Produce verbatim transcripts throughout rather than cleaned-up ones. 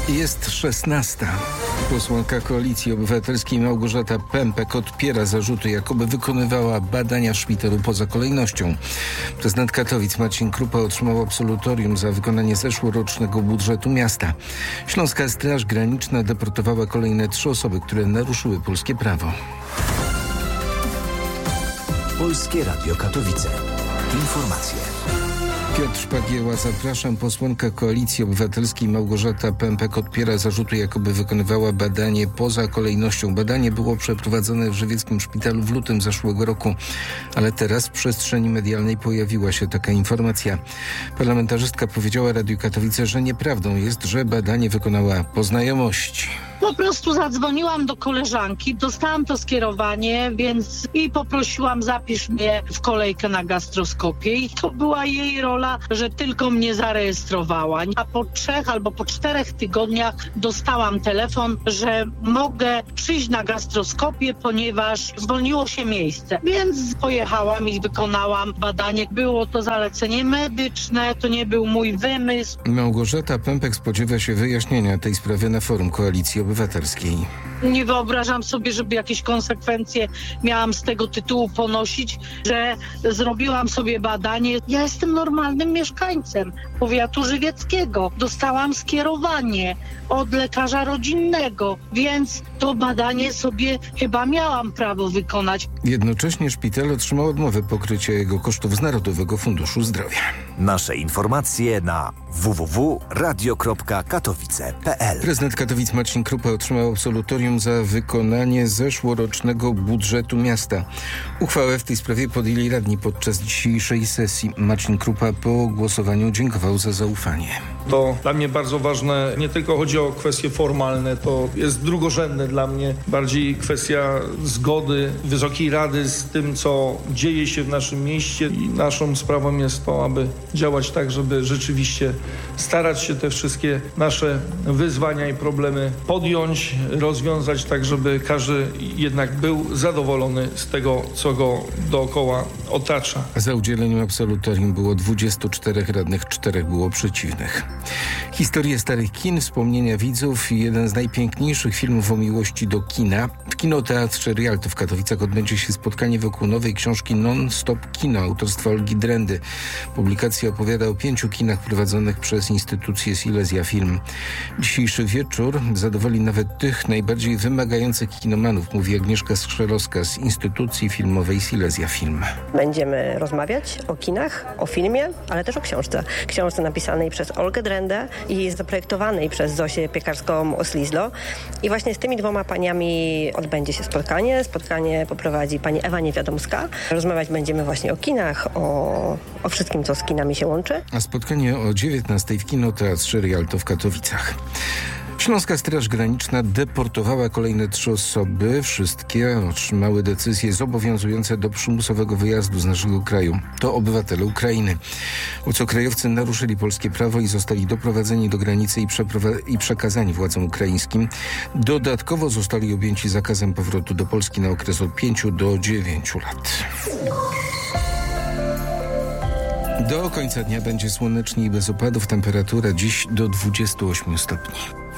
Jest szesnasta. Posłanka Koalicji Obywatelskiej Małgorzata Pępek odpiera zarzuty, jakoby wykonywała badania w szpitalu poza kolejnością. Prezydent Katowic Marcin Krupa otrzymał absolutorium za wykonanie zeszłorocznego budżetu miasta. Śląska Straż Graniczna deportowała kolejne trzy osoby, które naruszyły polskie prawo. Polskie Radio Katowice. Informacje. Piotr Szpagieła, zapraszam. Posłanka Koalicji Obywatelskiej Małgorzata Pępek odpiera zarzuty, jakoby wykonywała badanie poza kolejnością. Badanie było przeprowadzone w żywieckim szpitalu w lutym zeszłego roku, ale teraz w przestrzeni medialnej pojawiła się taka informacja. Parlamentarzystka powiedziała Radiu Katowice, że nieprawdą jest, że badanie wykonała po znajomości. Po prostu zadzwoniłam do koleżanki, dostałam to skierowanie, więc i poprosiłam, zapisz mnie w kolejkę na gastroskopię i to była jej rola, że tylko mnie zarejestrowała. A po trzech albo po czterech tygodniach dostałam telefon, że mogę przyjść na gastroskopię, ponieważ zwolniło się miejsce. Więc pojechałam i wykonałam badanie. Było to zalecenie medyczne, to nie był mój wymysł. Małgorzata Pępek spodziewa się wyjaśnienia tej sprawy na forum Koalicji Obywatelskiej. Nie wyobrażam sobie, żeby jakieś konsekwencje miałam z tego tytułu ponosić, że zrobiłam sobie badanie. Ja jestem normalnym mieszkańcem powiatu żywieckiego. Dostałam skierowanie od lekarza rodzinnego, więc to badanie sobie chyba miałam prawo wykonać. Jednocześnie szpital otrzymał odmowę pokrycia jego kosztów z Narodowego Funduszu Zdrowia. Nasze informacje na w w w kropka radio kropka katowice kropka p l. Prezydent Katowic Marcin Krupa otrzymał absolutorium za wykonanie zeszłorocznego budżetu miasta. Uchwałę w tej sprawie podjęli radni podczas dzisiejszej sesji. Marcin Krupa po głosowaniu dziękował za zaufanie. To dla mnie bardzo ważne, nie tylko chodzi o kwestie formalne, to jest drugorzędne dla mnie, bardziej kwestia zgody Wysokiej Rady z tym, co dzieje się w naszym mieście i naszą sprawą jest to, aby działać tak, żeby rzeczywiście starać się te wszystkie nasze wyzwania i problemy podjąć, rozwiązać tak, żeby każdy jednak był zadowolony z tego, co go dookoła otacza. Za udzieleniem absolutorium było dwudziestu czterech radnych, czterech było przeciwnych. Historie starych kin, wspomnienia widzów i jeden z najpiękniejszych filmów o miłości do kina. W Kinoteatrze Rialto w Katowicach odbędzie się spotkanie wokół nowej książki Non-Stop Kino autorstwa Olgi Drendy. Publikacja opowiada o pięciu kinach prowadzonych przez instytucję Silesia Film. Dzisiejszy wieczór zadowoli nawet tych najbardziej wymagających kinomanów, mówi Agnieszka Strzelowska z instytucji filmowej Silesia Film. Będziemy rozmawiać o kinach, o filmie, ale też o książce. Książce napisanej przez Olgę Drendę i zaprojektowanej przez Zosię Piekarską-Oslizlo. I właśnie z tymi dwoma paniami odbędzie się spotkanie. Spotkanie poprowadzi pani Ewa Niewiadomska. Rozmawiać będziemy właśnie o kinach, o, o wszystkim, co z kinami się łączy. A spotkanie o dziewiętnastej w Kinoteatrze Rialto w Katowicach. Śląska Straż Graniczna deportowała kolejne trzy osoby. Wszystkie otrzymały decyzje zobowiązujące do przymusowego wyjazdu z naszego kraju. To obywatele Ukrainy. Obcokrajowcy naruszyli polskie prawo i zostali doprowadzeni do granicy i, i przekazani władzom ukraińskim. Dodatkowo zostali objęci zakazem powrotu do Polski na okres od pięciu do dziewięciu lat. Do końca dnia będzie słonecznie i bez opadów. Temperatura dziś do dwudziestu ośmiu stopni.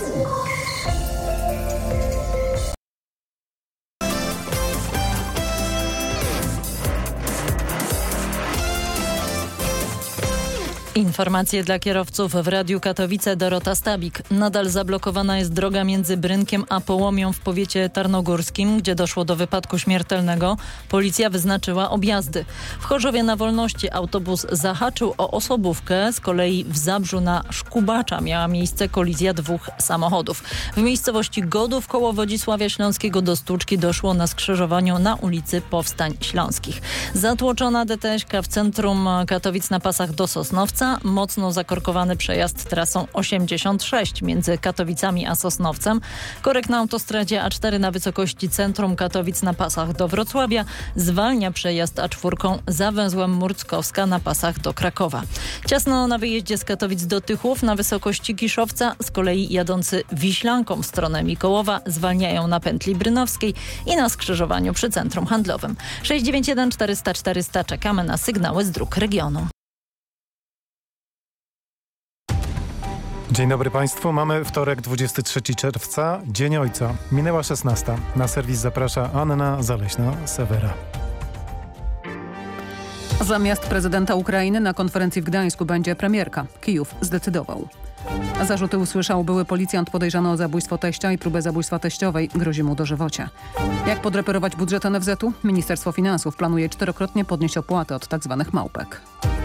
Informacje dla kierowców w Radiu Katowice. Dorota Stabik. Nadal zablokowana jest droga między Brynkiem a Połomią w powiecie tarnogórskim, gdzie doszło do wypadku śmiertelnego. Policja wyznaczyła objazdy. W Chorzowie na Wolności autobus zahaczył o osobówkę. Z kolei w Zabrzu na Szkubacza miała miejsce kolizja dwóch samochodów. W miejscowości Godów koło Wodzisławia Śląskiego do stłuczki doszło na skrzyżowaniu na ulicy Powstań Śląskich. Zatłoczona D T S-ka w centrum Katowic na pasach do Sosnowca. Mocno zakorkowany przejazd trasą osiemdziesiąt sześć między Katowicami a Sosnowcem. Korek na autostradzie A cztery na wysokości centrum Katowic na pasach do Wrocławia zwalnia przejazd A cztery za węzłem Murckowska na pasach do Krakowa. Ciasno na wyjeździe z Katowic do Tychów na wysokości Kiszowca. Z kolei jadący Wiślanką w stronę Mikołowa zwalniają na pętli Brynowskiej i na skrzyżowaniu przy centrum handlowym. sześć dziewięć jeden czterysta czterysta czekamy na sygnały z dróg regionu. Dzień dobry Państwu. Mamy wtorek, dwudziestego trzeciego czerwca, Dzień Ojca. Minęła szesnasta. Na serwis zaprasza Anna Zaleśna-Sewera. Zamiast prezydenta Ukrainy na konferencji w Gdańsku będzie premierka. Kijów zdecydował. Zarzuty usłyszał były policjant podejrzany o zabójstwo teścia i próbę zabójstwa teściowej. Grozi mu dożywocie. Jak podreperować budżet N F Z-u? Ministerstwo Finansów planuje czterokrotnie podnieść opłaty od tzw. małpek.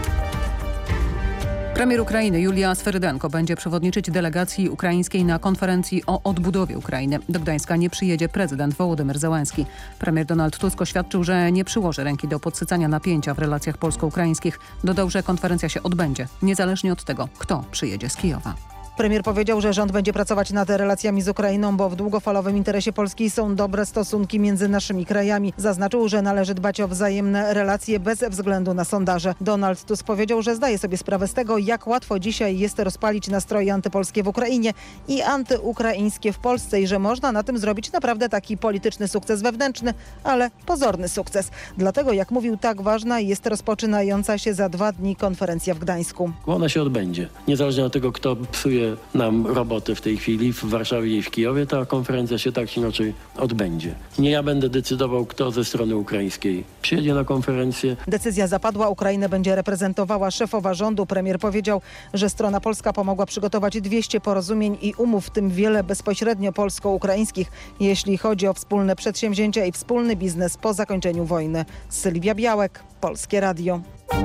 Premier Ukrainy Julia Swerydenko będzie przewodniczyć delegacji ukraińskiej na konferencji o odbudowie Ukrainy. Do Gdańska nie przyjedzie prezydent Wołodymyr Zełenski. Premier Donald Tusk oświadczył, że nie przyłoży ręki do podsycania napięcia w relacjach polsko-ukraińskich. Dodał, że konferencja się odbędzie, niezależnie od tego, kto przyjedzie z Kijowa. Premier powiedział, że rząd będzie pracować nad relacjami z Ukrainą, bo w długofalowym interesie Polski są dobre stosunki między naszymi krajami. Zaznaczył, że należy dbać o wzajemne relacje bez względu na sondaże. Donald Tusk powiedział, że zdaje sobie sprawę z tego, jak łatwo dzisiaj jest rozpalić nastroje antypolskie w Ukrainie i antyukraińskie w Polsce i że można na tym zrobić naprawdę taki polityczny sukces wewnętrzny, ale pozorny sukces. Dlatego, jak mówił, tak ważna jest rozpoczynająca się za dwa dni konferencja w Gdańsku. Ona się odbędzie. Niezależnie od tego, kto psuje nam roboty w tej chwili w Warszawie i w Kijowie, ta konferencja się tak czy inaczej odbędzie. Nie ja będę decydował, kto ze strony ukraińskiej przyjedzie na konferencję. Decyzja zapadła, Ukrainę będzie reprezentowała szefowa rządu. Premier powiedział, że strona polska pomogła przygotować dwieście porozumień i umów, w tym wiele bezpośrednio polsko-ukraińskich, jeśli chodzi o wspólne przedsięwzięcia i wspólny biznes po zakończeniu wojny. Sylwia Białek, Polskie Radio.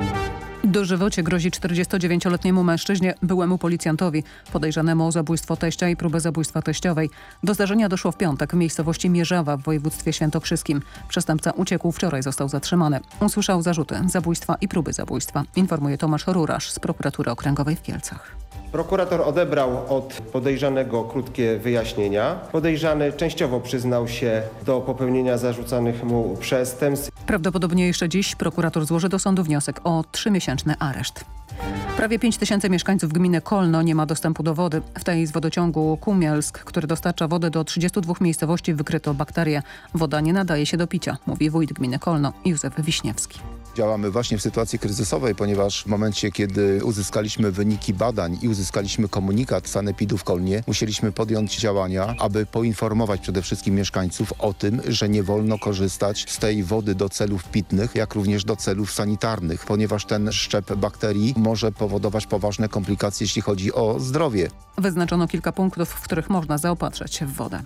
Dożywocie grozi czterdziestodziewięcioletniemu mężczyźnie, byłemu policjantowi, podejrzanemu o zabójstwo teścia i próbę zabójstwa teściowej. Do zdarzenia doszło w piątek w miejscowości Mierzawa w województwie świętokrzyskim. Przestępca uciekł, wczoraj został zatrzymany. Usłyszał zarzuty zabójstwa i próby zabójstwa. Informuje Tomasz Rurasz z Prokuratury Okręgowej w Kielcach. Prokurator odebrał od podejrzanego krótkie wyjaśnienia. Podejrzany częściowo przyznał się do popełnienia zarzucanych mu przestępstw. Prawdopodobnie jeszcze dziś prokurator złoży do sądu wniosek o trzymiesięczny areszt. Prawie pięć tysięcy mieszkańców gminy Kolno nie ma dostępu do wody. W tej z wodociągu Kumielsk, który dostarcza wodę do trzydziestu dwóch miejscowości, wykryto bakterie. Woda nie nadaje się do picia, mówi wójt gminy Kolno Józef Wiśniewski. Działamy właśnie w sytuacji kryzysowej, ponieważ w momencie, kiedy uzyskaliśmy wyniki badań i uzyskaliśmy komunikat sanepidu w Kolnie, musieliśmy podjąć działania, aby poinformować przede wszystkim mieszkańców o tym, że nie wolno korzystać z tej wody do celów pitnych, jak również do celów sanitarnych, ponieważ ten szczep bakterii może powodować poważne komplikacje, jeśli chodzi o zdrowie. Wyznaczono kilka punktów, w których można zaopatrzyć się w wodę.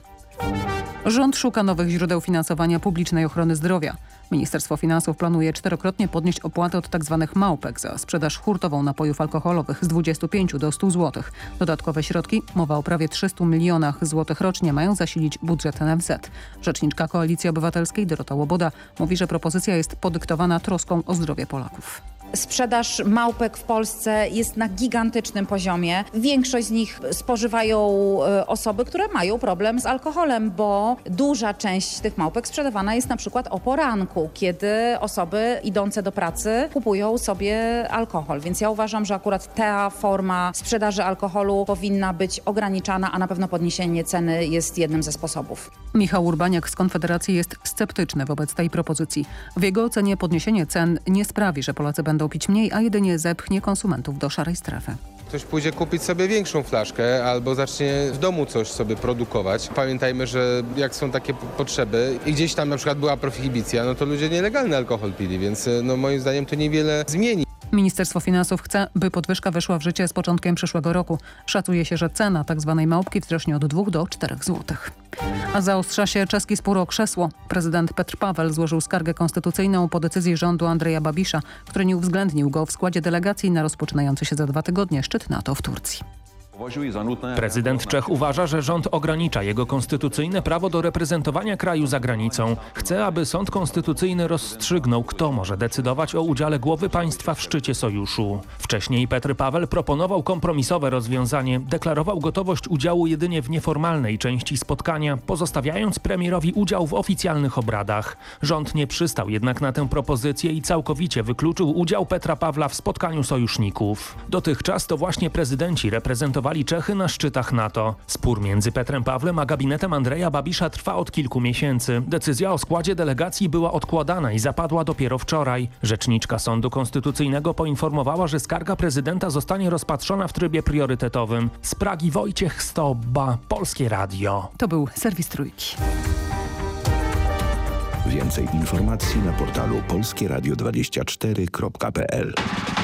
Rząd szuka nowych źródeł finansowania publicznej ochrony zdrowia. Ministerstwo Finansów planuje czterokrotnie podnieść opłatę od tzw. małpek za sprzedaż hurtową napojów alkoholowych z dwudziestu pięciu do stu złotych. Dodatkowe środki, mowa o prawie trzystu milionach złotych rocznie, mają zasilić budżet N F Z. Rzeczniczka Koalicji Obywatelskiej Dorota Łoboda mówi, że propozycja jest podyktowana troską o zdrowie Polaków. Sprzedaż małpek w Polsce jest na gigantycznym poziomie. Większość z nich spożywają osoby, które mają problem z alkoholem, bo duża część tych małpek sprzedawana jest na przykład o poranku, kiedy osoby idące do pracy kupują sobie alkohol. Więc ja uważam, że akurat ta forma sprzedaży alkoholu powinna być ograniczana, a na pewno podniesienie ceny jest jednym ze sposobów. Michał Urbaniak z Konfederacji jest sceptyczny wobec tej propozycji. W jego ocenie podniesienie cen nie sprawi, że Polacy będą pić mniej, a jedynie zepchnie konsumentów do szarej strefy. Ktoś pójdzie kupić sobie większą flaszkę albo zacznie w domu coś sobie produkować. Pamiętajmy, że jak są takie potrzeby i gdzieś tam na przykład była prohibicja, no to ludzie nielegalny alkohol pili, więc no moim zdaniem to niewiele zmieni. Ministerstwo Finansów chce, by podwyżka weszła w życie z początkiem przyszłego roku. Szacuje się, że cena tzw. małpki wzrośnie od dwóch do czterech złotych. A zaostrza się czeski spór o krzesło. Prezydent Petr Paweł złożył skargę konstytucyjną po decyzji rządu Andreja Babisza, który nie uwzględnił go w składzie delegacji na rozpoczynający się za dwa tygodnie szczyt NATO w Turcji. Prezydent Czech uważa, że rząd ogranicza jego konstytucyjne prawo do reprezentowania kraju za granicą. Chce, aby sąd konstytucyjny rozstrzygnął, kto może decydować o udziale głowy państwa w szczycie sojuszu. Wcześniej Petr Paweł proponował kompromisowe rozwiązanie. Deklarował gotowość udziału jedynie w nieformalnej części spotkania, pozostawiając premierowi udział w oficjalnych obradach. Rząd nie przystał jednak na tę propozycję i całkowicie wykluczył udział Petra Pawła w spotkaniu sojuszników. Dotychczas to właśnie prezydenci reprezentowali rywalizowali Czechy na szczytach NATO. Spór między Petrem Pawlem a gabinetem Andreja Babisza trwa od kilku miesięcy. Decyzja o składzie delegacji była odkładana i zapadła dopiero wczoraj. Rzeczniczka Sądu Konstytucyjnego poinformowała, że skarga prezydenta zostanie rozpatrzona w trybie priorytetowym. Z Pragi Wojciech Stoba, Polskie Radio. To był serwis Trójki. Więcej informacji na portalu polskie radio dwadzieścia cztery kropka p l.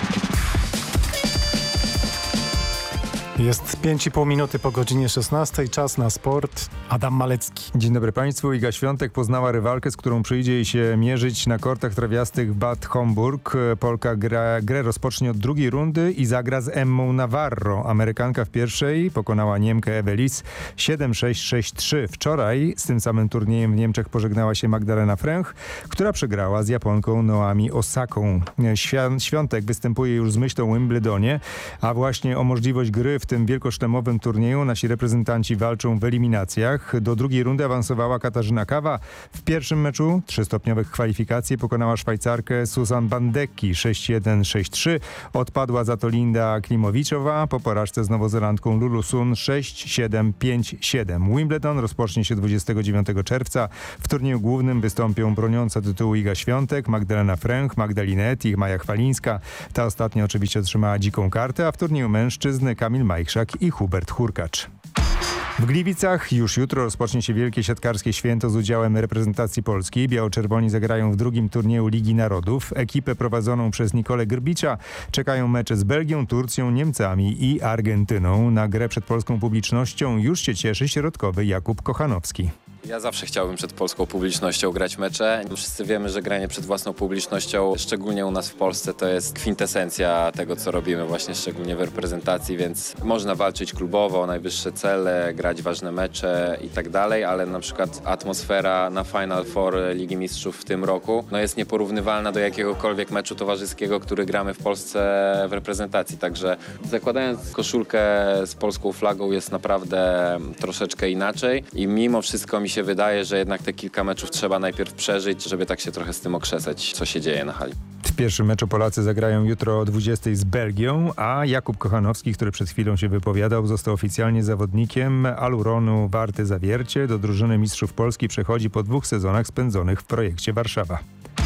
Jest pięć i pół minuty po godzinie szesnastej. Czas na sport. Adam Malecki. Dzień dobry Państwu. Iga Świątek poznała rywalkę, z którą przyjdzie jej się mierzyć na kortach trawiastych w Bad Homburg. Polka gra, grę rozpocznie od drugiej rundy i zagra z Emmą Navarro. Amerykanka w pierwszej pokonała Niemkę Ewelis siedem sześć sześć trzy. Wczoraj z tym samym turniejem w Niemczech pożegnała się Magdalena Fręch, która przegrała z Japonką Naomi Osaką. Świątek występuje już z myślą o Wimbledonie, a właśnie o możliwość gry w tym wielkoszlemowym turnieju nasi reprezentanci walczą w eliminacjach. Do drugiej rundy awansowała Katarzyna Kawa. W pierwszym meczu trzystopniowych kwalifikacji pokonała Szwajcarkę Susan Bandecki sześć jeden sześć trzy. Odpadła za to Linda Klimowiczowa po porażce z Nowozelandką Lulu Sun sześć siedem pięć siedem. Wimbledon rozpocznie się dwudziestego dziewiątego czerwca. W turnieju głównym wystąpią broniąca tytułu Iga Świątek, Magdalena Fręch, Magdalena Etich, Maja Chwalińska. Ta ostatnia oczywiście otrzymała dziką kartę, a w turnieju mężczyzn Kamil Majchrzak i Hubert Hurkacz. W Gliwicach już jutro rozpocznie się wielkie siatkarskie święto z udziałem reprezentacji Polski. Biało-czerwoni zagrają w drugim turnieju Ligi Narodów. Ekipę prowadzoną przez Nikolę Grbicza czekają mecze z Belgią, Turcją, Niemcami i Argentyną. Na grę przed polską publicznością już się cieszy środkowy Jakub Kochanowski. Ja zawsze chciałbym przed polską publicznością grać mecze. Wszyscy wiemy, że granie przed własną publicznością, szczególnie u nas w Polsce, to jest kwintesencja tego, co robimy właśnie szczególnie w reprezentacji, więc można walczyć klubowo o najwyższe cele, grać ważne mecze i tak dalej, ale na przykład atmosfera na Final Four Ligi Mistrzów w tym roku no jest nieporównywalna do jakiegokolwiek meczu towarzyskiego, który gramy w Polsce w reprezentacji. Także zakładając koszulkę z polską flagą jest naprawdę troszeczkę inaczej i mimo wszystko mi się wydaje, że jednak te kilka meczów trzeba najpierw przeżyć, żeby tak się trochę z tym okrzesać, co się dzieje na hali. W pierwszym meczu Polacy zagrają jutro o dwudziestej z Belgią, a Jakub Kochanowski, który przed chwilą się wypowiadał, został oficjalnie zawodnikiem Aluronu Warty Zawiercie. Do drużyny mistrzów Polski przechodzi po dwóch sezonach spędzonych w projekcie Warszawa.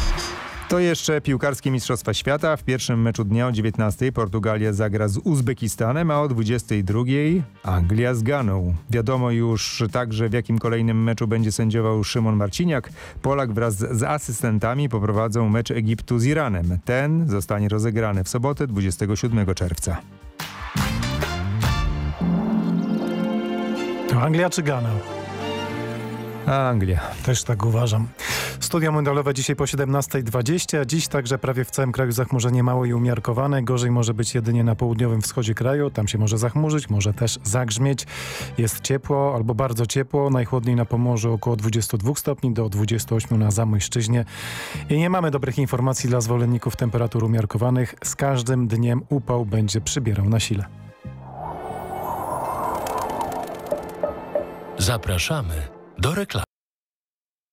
To jeszcze piłkarskie Mistrzostwa Świata. W pierwszym meczu dnia o dziewiętnastej Portugalia zagra z Uzbekistanem, a o dwudziestej drugiej Anglia z Ganą. Wiadomo już także, w jakim kolejnym meczu będzie sędziował Szymon Marciniak. Polak wraz z asystentami poprowadzą mecz Egiptu z Iranem. Ten zostanie rozegrany w sobotę dwudziestego siódmego czerwca. To Anglia czy Gana? Anglia. Też tak uważam. Studia mundialowe dzisiaj po siedemnastej dwadzieścia. Dziś także prawie w całym kraju zachmurzenie małe i umiarkowane. Gorzej może być jedynie na południowym wschodzie kraju. Tam się może zachmurzyć, może też zagrzmieć. Jest ciepło albo bardzo ciepło. Najchłodniej na Pomorzu około dwudziestu dwóch stopni do dwudziestu ośmiu na Zamojszczyźnie. I nie mamy dobrych informacji dla zwolenników temperatur umiarkowanych. Z każdym dniem upał będzie przybierał na sile. Zapraszamy do reklamy.